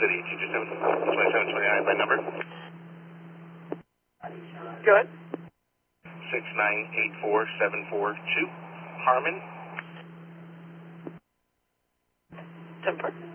City, 227-2729 by number. Go ahead. 6984742, Harmon. 10-4.